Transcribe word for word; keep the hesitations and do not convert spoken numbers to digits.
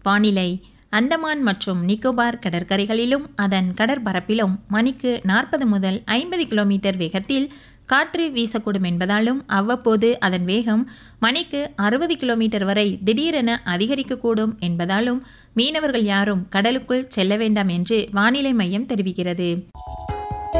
வானிலை அந்தமான் மற்றும் நிக்கோபார் கடற்கரைகளிலும் அதன் கடற்பரப்பிலும் மணிக்கு நாற்பது முதல் ஐம்பது கிலோமீட்டர் வேகத்தில் காற்று வீசக்கூடும் என்பதாலும் அவ்வப்போது அதன் வேகம் மணிக்கு அறுபது கிலோமீட்டர் வரை திடீரென அதிகரிக்கக்கூடும் என்பதாலும் மீனவர்கள் யாரும் கடலுக்குள் செல்ல வேண்டாம் என்று வானிலை மையம் தெரிவிக்கிறது.